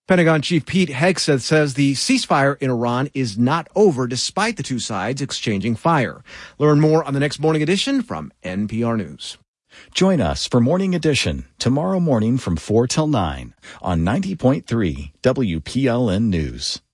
Pentagon Chief Pete Hegseth says the ceasefire in Iran is not over despite the two sides exchanging fire. Learn more on the next Morning Edition from NPR News. Join us for Morning Edition tomorrow morning from 4 till 9 on 90.3 WPLN News.